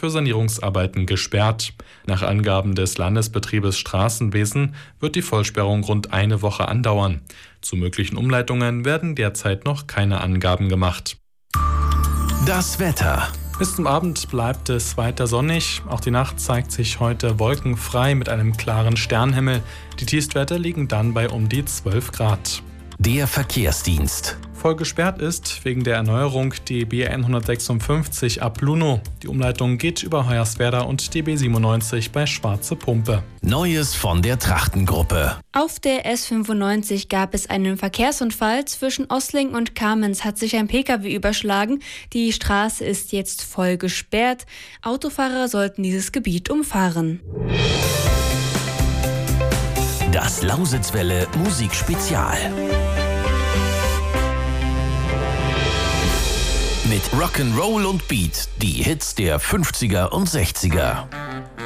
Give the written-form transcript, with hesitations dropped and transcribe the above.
für Sanierungsarbeiten gesperrt. Nach Angaben des Landesbetriebes Straßenwesen wird die Vollsperrung rund eine Woche andauern. Zu möglichen Umleitungen werden derzeit noch keine Angaben gemacht. Das Wetter. Bis zum Abend bleibt es weiter sonnig. Auch die Nacht zeigt sich heute wolkenfrei mit einem klaren Sternenhimmel. Die Tiefstwerte liegen dann bei um die 12 Grad. Der Verkehrsdienst. Voll gesperrt ist wegen der Erneuerung die B156 ab Lunow. Die Umleitung geht über Hoyerswerda und die B97 bei Schwarze Pumpe. Neues von der Trachtengruppe. Auf der S95 gab es einen Verkehrsunfall. Zwischen Ossling und Kamenz hat sich ein Pkw überschlagen. Die Straße ist jetzt voll gesperrt. Autofahrer sollten dieses Gebiet umfahren. Das Lausitzwelle Musikspezial. Mit Rock'n'Roll und Beat, die Hits der 50er und 60er.